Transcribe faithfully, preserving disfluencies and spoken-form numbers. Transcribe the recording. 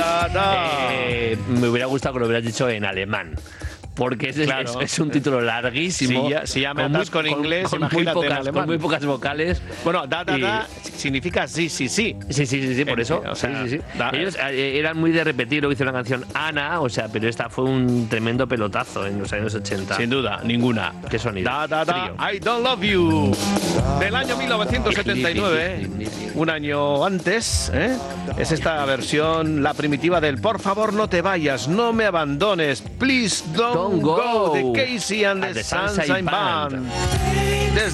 da, da. Eh, me hubiera gustado que lo hubieras dicho en alemán. Porque es, Claro. es, es un título larguísimo. Si ya, si ya me atasco en inglés, con, muy imagínate pocas, en alemán. con muy pocas vocales. Bueno, da, da, y- da significa sí, sí, sí. Sí, sí, sí, sí, por Eh, eso. o sea, sí, sí, sí. da- Ellos eh, eran muy de repetir, luego hizo una canción Ana, o sea, pero esta fue un tremendo pelotazo en los años ochenta. Sin duda, ninguna. ¿Qué sonido? Da, da, da, Frío. I Don't Love You. Del año mil novecientos setenta y nueve, un año antes, ¿eh? Es esta versión, la primitiva del Por favor no te vayas, no me abandones, please don't, Don't go. go, de Casey and the, And the Sunshine, Sunshine Band. Band. Desde